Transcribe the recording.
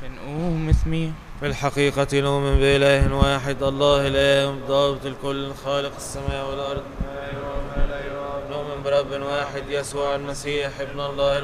نقوم اسمي. في الحقيقة نؤمن بإله واحد الله الآب ضابط الكل خالق السماء والأرض. نؤمن برب واحد يسوع المسيح ابن الله